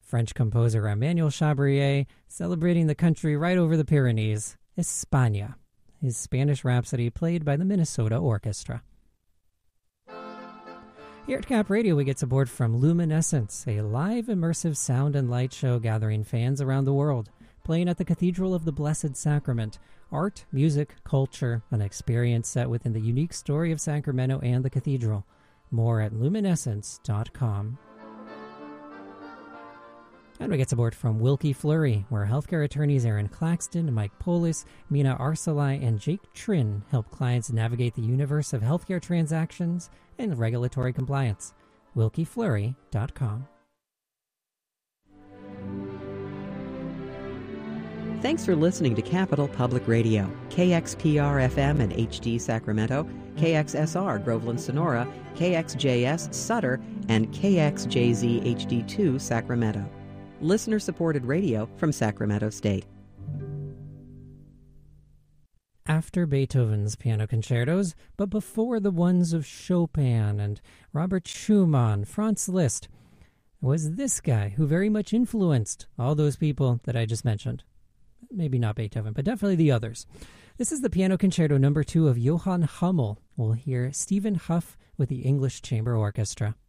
French composer Emmanuel Chabrier celebrating the country right over the Pyrenees, España, his Spanish Rhapsody played by the Minnesota Orchestra. Here at Cap Radio, we get support from Luminescence, a live immersive sound and light show gathering fans around the world, playing at the Cathedral of the Blessed Sacrament. Art, music, culture, an experience set within the unique story of Sacramento and the cathedral. More at luminescence.com. And we get support from Wilkie Fleury, where healthcare attorneys Aaron Claxton, Mike Polis, Mina Arsalai, and Jake Trin help clients navigate the universe of healthcare transactions and regulatory compliance. WilkieFleury.com. Thanks for listening to Capital Public Radio, KXPR-FM and HD Sacramento, KXSR Groveland Sonora, KXJS Sutter, and KXJZ HD2 Sacramento. Listener-supported radio from Sacramento State. After Beethoven's piano concertos, but before the ones of Chopin and Robert Schumann, Franz Liszt, was this guy who very much influenced all those people that I just mentioned. Maybe not Beethoven, but definitely the others. This is the Piano Concerto No. 2 of Johann Hummel. We'll hear Stephen Huff with the English Chamber Orchestra.